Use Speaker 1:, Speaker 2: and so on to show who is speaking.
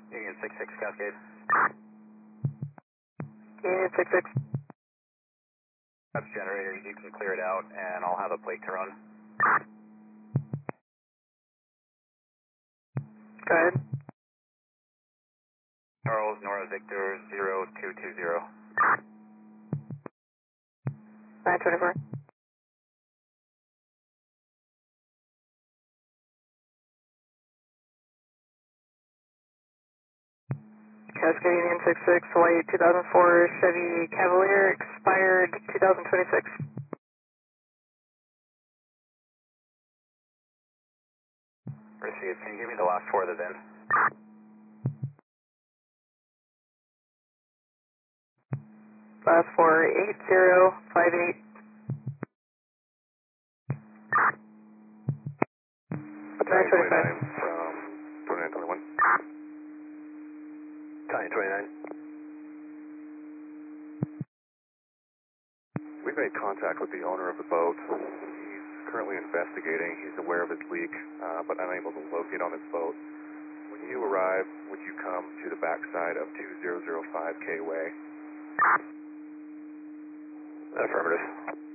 Speaker 1: Union 66 Cascade.
Speaker 2: Union 66.
Speaker 1: That's generators, you can clear it out and I'll have a plate to run.
Speaker 2: Go ahead.
Speaker 1: Charles, Nora Victor 0220.
Speaker 2: 924. Cascade Union 66, white 2004 Chevy Cavalier, expired 2026.
Speaker 1: Received. Can you give me the last four of the VIN?
Speaker 2: Last four 8058.
Speaker 3: 929 from 2921.
Speaker 1: 929.
Speaker 3: We've made contact with the owner of the boat. He's currently investigating. He's aware of his leak, but unable to locate on his boat. When you arrive, would you come to the backside of 2005 K Way?
Speaker 1: Affirmative.